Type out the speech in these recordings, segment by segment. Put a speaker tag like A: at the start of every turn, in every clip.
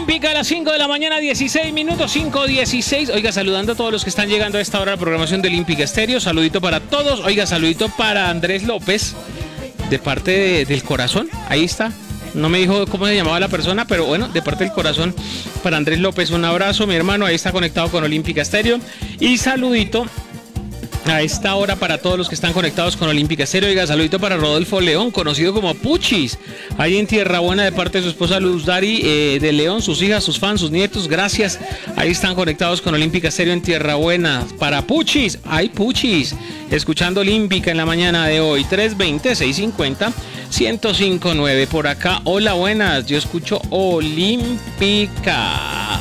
A: Olímpica a las 5 de la mañana, 16 minutos, 5:16. Oiga, saludando a todos los que están llegando a esta hora a la programación de Olímpica Estéreo. Saludito para todos. Oiga, saludito para Andrés López, de parte del corazón. Ahí está. No me dijo cómo se llamaba la persona, pero bueno, de parte del corazón para Andrés López. Un abrazo, mi hermano. Ahí está conectado con Olímpica Estéreo. Y saludito a esta hora para todos los que están conectados con Olímpica Estéreo. Oiga, saludito para Rodolfo León, conocido como Puchis, ahí en Tierra Buena, de parte de su esposa Luz Dari de León, sus hijas, sus fans, sus nietos. Gracias. Ahí están conectados con Olímpica Estéreo en Tierra Buena. Para Puchis, ay Puchis, escuchando Olímpica en la mañana de hoy. 320-650-1059. Por acá, hola, buenas. Yo escucho Olímpica.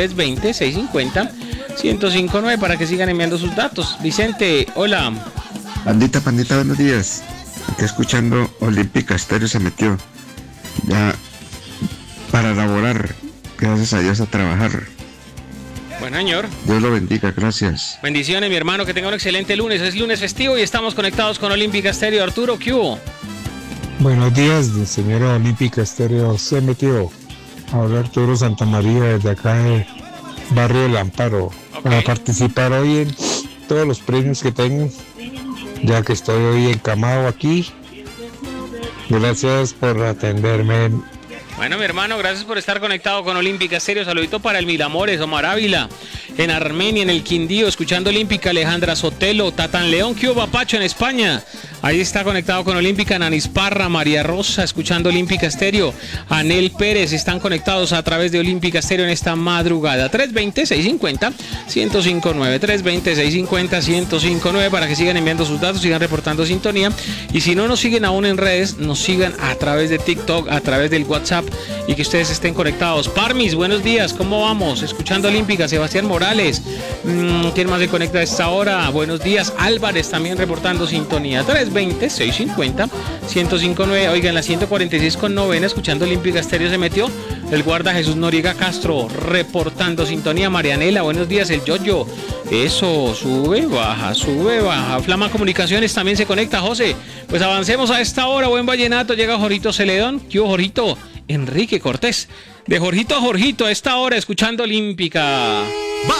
A: 320-650-1059 para que sigan enviando sus datos. Vicente, hola.
B: Pandita, buenos días. Aquí escuchando Olímpica Estéreo se metió ya para laborar. Gracias a Dios a trabajar.
A: Bueno, señor.
B: Dios lo bendiga, gracias.
A: Bendiciones, mi hermano, que tenga un excelente lunes. Es lunes festivo y estamos conectados con Olímpica Estéreo. Arturo, ¿qué hubo?
C: Buenos días, señora Olímpica Estéreo. Se metió a hablar Arturo Santamaría desde acá de Barrio del Amparo, para participar hoy en todos los premios que tengo, ya que estoy hoy encamado aquí. Gracias por atenderme.
A: Bueno, mi hermano, gracias por estar conectado con Olímpica Estéreo. Saludito para el Milamores, Omar Ávila, en Armenia, en el Quindío, escuchando Olímpica. Alejandra Sotelo, Tatán León, ¿qué hubo, Pacho, en España? Ahí está conectado con Olímpica. Nanis Parra, María Rosa, escuchando Olímpica Estéreo. Anel Pérez, están conectados a través de Olímpica Estéreo en esta madrugada. 320-650-1059, 320-650-1059, para que sigan enviando sus datos, sigan reportando sintonía. Y si no nos siguen aún en redes, nos sigan a través de TikTok, a través del WhatsApp, y que ustedes estén conectados. Parmis, buenos días, ¿cómo vamos? Escuchando Olímpica. Sebastián Morales, ¿quién más se conecta a esta hora? Buenos días. Álvarez también reportando sintonía. 320-650-1059. Oigan, la 146 con novena, escuchando Olímpica Estéreo se metió el guarda Jesús Noriega Castro, reportando sintonía. Marianela, buenos días. El Yoyo, eso, sube, baja. Flama Comunicaciones también se conecta. José, pues avancemos a esta hora. Buen vallenato, llega Jorgito Celedón. ¿Qué hubo, Jorgito? Enrique Cortés, de Jorgito a Jorgito a esta hora, escuchando Olímpica.